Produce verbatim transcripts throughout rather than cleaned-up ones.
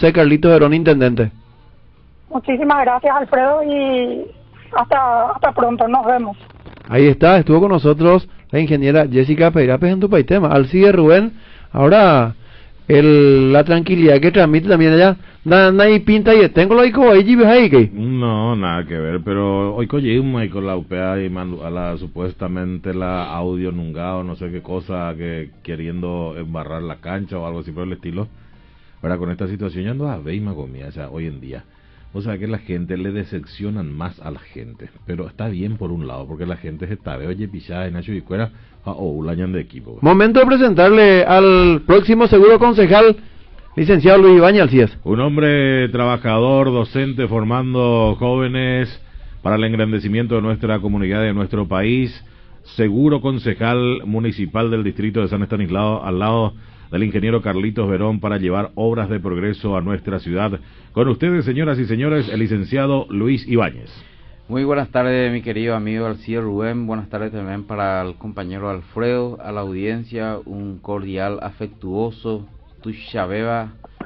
José Carlitos Verón, intendente. Muchísimas gracias, Alfredo, y hasta, hasta pronto, nos vemos. Ahí está, estuvo con nosotros la ingeniera Jessica Peirapes en Tupaitema. Alcide Rubén, ahora el, la tranquilidad que transmite también allá, nada y pinta y tengo lo digo ahí ahí que no nada que ver, pero hoy cogimos con la U P A y a la supuestamente la audio nungao, no sé qué cosa, que queriendo embarrar la cancha o algo así por el estilo. Ahora con esta situación ya no a ver más comida, o sea, hoy en día. O sea que la gente le decepcionan más a la gente, pero está bien por un lado, porque la gente se está, oye, pichada en Nacho y Cuera, a Oulañan de equipo. Momento de presentarle al próximo seguro concejal, licenciado Luis Ibáñez Alcías. Un hombre trabajador, docente, formando jóvenes para el engrandecimiento de nuestra comunidad y de nuestro país, seguro concejal municipal del distrito de San Estanislao, al lado del ingeniero Carlitos Verón, para llevar obras de progreso a nuestra ciudad. Con ustedes, señoras y señores, el licenciado Luis Ibáñez. Muy buenas tardes, mi querido amigo Alcide Rubén. Buenas tardes también para el compañero Alfredo, a la audiencia, un cordial, afectuoso Tuxabeba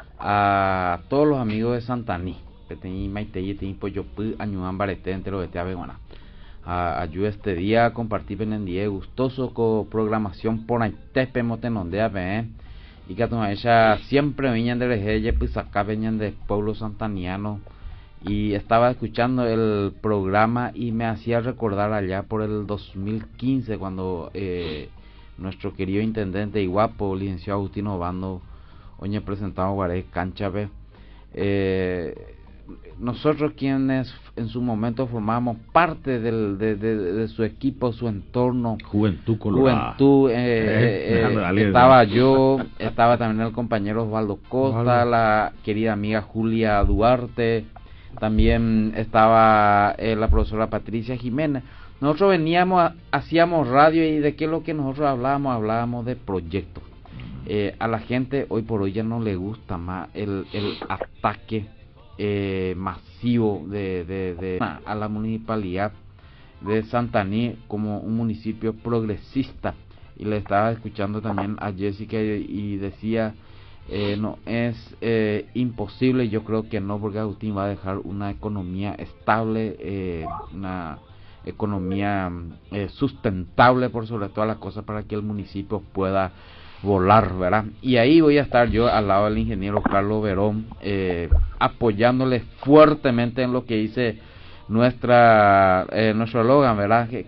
a todos los amigos de Santaní. Que tenéis Maiteye, tenéis Poyopú, Añuán, Barete, entero de Teabeguana. Ayuda este día a compartir en el día gustoso con programación por ahí, tepe motenondea, ¿eh? Y que ella siempre venían de Rejeye, pues acá venían del pueblo santaniano. Y estaba escuchando el programa y me hacía recordar allá por el dos mil quince, cuando eh, nuestro querido intendente y guapo, licenciado Agustino Obando, hoy presentado Guaré Canchabe. Eh, nosotros quienes en su momento formamos parte del, de, de, de su equipo, su entorno, Juventud Colorada, Juventud, eh, eh, eh, estaba yo, estaba también el compañero Osvaldo Costa, vale. La querida amiga Julia Duarte, también estaba eh, la profesora Patricia Jiménez. Nosotros veníamos, hacíamos radio, y de qué es lo que nosotros hablábamos, hablábamos de proyectos. Eh, a la gente hoy por hoy ya no le gusta más el, el ataque eh, masivo de, de, de a la municipalidad de Santaní como un municipio progresista. Y le estaba escuchando también a Jessica y, y decía eh, no es eh, imposible. Yo creo que no, porque Agustín va a dejar una economía estable, eh, una economía eh, sustentable por sobre todas las cosas, para que el municipio pueda volar, ¿verdad? Y ahí voy a estar yo al lado del ingeniero Carlos Verón, eh, apoyándole fuertemente en lo que dice nuestra eh, nuestro eslogan, ¿verdad? Que